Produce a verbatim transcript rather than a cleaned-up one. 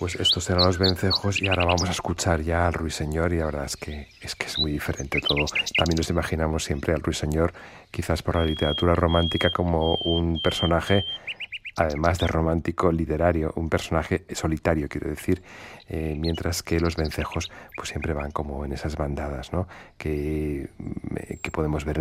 Pues estos eran los vencejos y ahora vamos a escuchar ya al Ruiseñor y la verdad es que es que es muy diferente todo. También nos imaginamos siempre al Ruiseñor, quizás por la literatura romántica, como un personaje, además de romántico, literario, un personaje solitario, quiero decir, eh, mientras que los vencejos pues siempre van como en esas bandadas, ¿no? Que, que podemos ver